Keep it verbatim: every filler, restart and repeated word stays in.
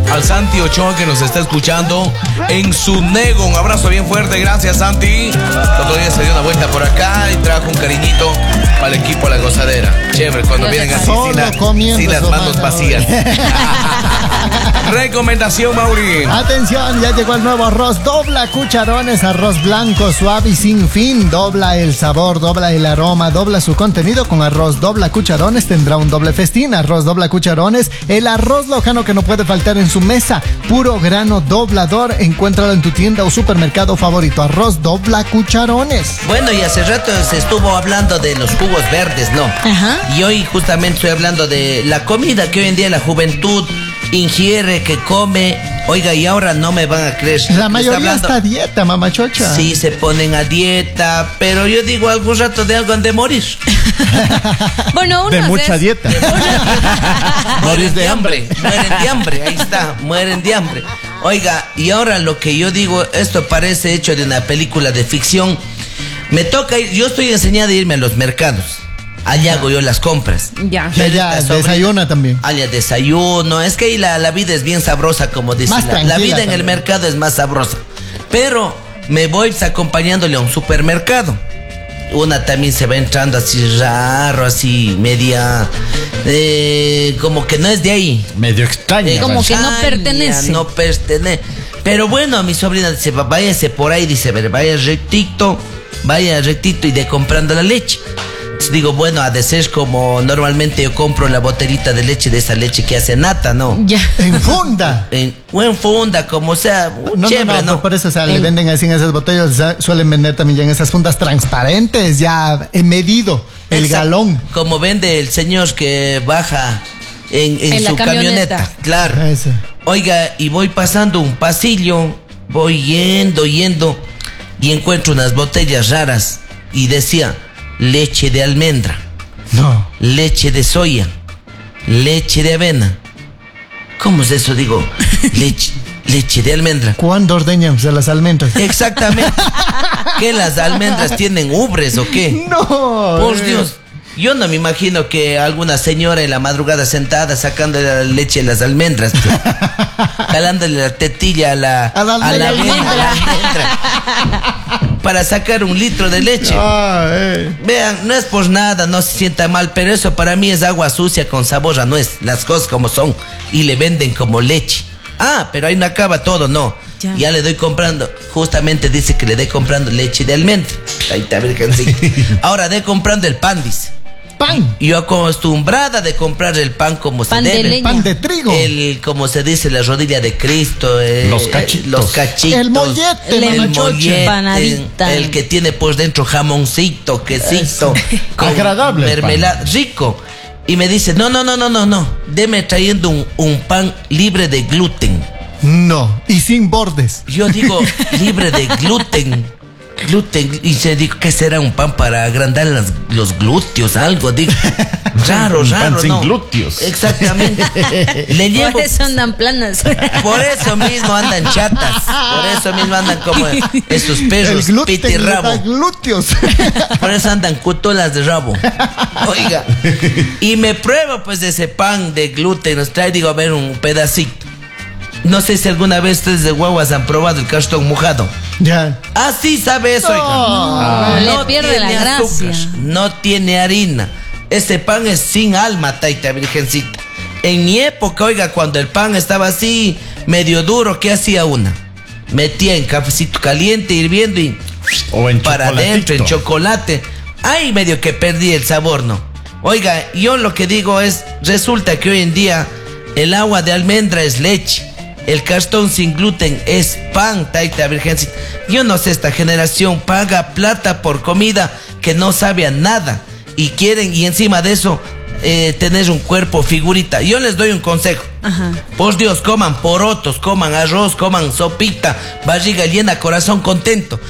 al Santi Ochoa que nos está escuchando en su nego. Un abrazo bien fuerte, gracias Santi. El otro día se dio una vuelta por acá y trajo un cariñito para el equipo de La Gozadera. Chévere, cuando vienen así sin, la, sin las manos vacías. Recomendación, Mauri. Atención, ya llegó el nuevo arroz Dobla Cucharones, arroz blanco, suave y sin fin. Dobla el sabor, dobla el aroma, dobla su contenido con arroz Dobla Cucharones. Tendrá un doble festín, arroz Dobla Cucharones, el arroz lojano que no puede faltar en su mesa, puro grano doblador. Encuéntralo en tu tienda o supermercado favorito, arroz Dobla Cucharones. Bueno, y hace rato se estuvo hablando de los jugos verdes, ¿no? Ajá. Y hoy justamente estoy hablando de la comida que hoy en día la juventud ingiere, que come. Oiga, y ahora no me van a creer. La mayoría está a dieta, mamachocha. Sí, se ponen a dieta, pero yo digo, algún rato de algo han de morir. Bueno, uno de mucha es... dieta. Mueren de hambre, mueren de hambre, ahí está, mueren de hambre. Oiga, y ahora lo que yo digo, esto parece hecho de una película de ficción. Me toca ir, yo estoy enseñada a irme a los mercados. Allá hago yo las compras. Ya, ya, ya desayuna también. Allá desayuno. Es que ahí la, la vida es bien sabrosa, como dice. La, la vida en también. El mercado es más sabrosa. Pero me voy acompañándole a un supermercado. Una también se va entrando así raro, así media... Eh, como que no es de ahí. Medio extraña. Eh, como que no pertenece. No pertenece. Pero bueno, mi sobrina dice, váyase por ahí, dice, vaya rectito, vaya rectito y de comprando la leche. Digo, bueno, ha de ser como normalmente yo compro la botellita de leche, de esa leche que hace nata, ¿no? Ya. En funda. En, o en funda, como sea, no, chévere, no, no, ¿no? Por eso, o sea, en... le venden así en esas botellas, o sea, suelen vender también ya en esas fundas transparentes, ya he medido el Exacto. galón. Como vende el señor que baja en, en, en su camioneta. camioneta. Claro. Ese. Oiga, y voy pasando un pasillo, voy yendo, yendo, y encuentro unas botellas raras, y decía... leche de almendra, no, leche de soya, leche de avena. ¿Cómo es eso? Digo, leche, leche de almendra. ¿Cuándo ordeñamos de las almendras? Exactamente. ¿Qué, las almendras tienen ubres o qué? No. Por eh. Dios. Yo no me imagino que alguna señora en la madrugada sentada sacando la leche de las almendras, jalándole la tetilla a la, a la, a la, almendra. A la almendra para sacar un litro de leche. Ah, eh. Vean, no es por nada, no se sienta mal, pero eso para mí es agua sucia con sabor a nuez, las cosas como son, y le venden como leche. Ah, pero ahí no acaba todo, no. Ya. ya le doy comprando, justamente dice que le dé comprando leche de almendra. Ahí está, virgencita. Ahora de comprando el pan, dice. Pan. Yo acostumbrada de comprar el pan como pan se debe. De pan de trigo. El, como se dice, la rodilla de Cristo. El, los cachitos. Los cachitos. El mollete. El, el mollete. Panadita. El que tiene por dentro jamoncito, quesito. Agradable. Mermelada. Rico. Y me dice, no, no, no, no, no, no. Deme trayendo un, un pan libre de gluten. No, y sin bordes. Yo digo, libre de gluten. Gluten, y se dijo que será un pan para agrandar las, los glúteos, algo, digo. Raro, un raro, pan sin no. glúteos. Exactamente. Le llevo. Por eso andan planas. Por eso mismo andan chatas. Por eso mismo andan como esos perros piti rabo. Glúteos. Por eso andan cutolas de rabo. Oiga. Y me pruebo pues de ese pan de gluten. Nos trae, digo, a ver, un pedacito. No sé si alguna vez ustedes de guaguas han probado el cartón mojado. Ya. Así sabe eso, no, oiga. Ah. No, no le pierde la gracia. Azúcar, no tiene harina. Ese pan es sin alma, taita virgencita. En mi época, oiga, cuando el pan estaba así, medio duro, ¿qué hacía una? Metía en cafecito caliente, hirviendo y o en para adentro, en chocolate. Ay, medio que perdí el sabor, ¿no? Oiga, yo lo que digo es, resulta que hoy en día el agua de almendra es leche. El cartón sin gluten es pan, taita virgencita. Yo no sé, esta generación paga plata por comida que no sabe a nada. Y quieren, y encima de eso, eh, tener un cuerpo figurita. Yo les doy un consejo. Ajá. Por Dios, coman porotos, coman arroz, coman sopita, barriga llena, corazón contento.